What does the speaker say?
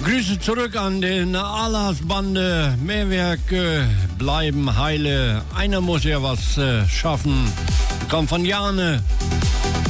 Grüße zurück an den Alas-Bande. Mehrwerke bleiben heile. Einer muss ja was schaffen. Kommt von Jane.